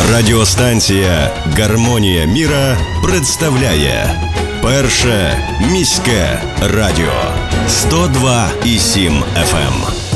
Радіостанція «Гармонія міра» представляє Перше міське радіо 102,7 FM.